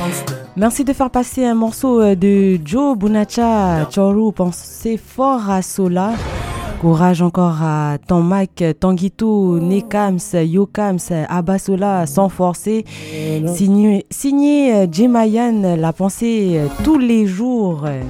Merci de faire passer un morceau de Joe Bunacha Choru. Pensez fort à Sola. Courage encore à Tanmak, Tanguito, Nekams, Yokams, Abasola, sans forcer. Signé Jemayan, la pensée tous les jours.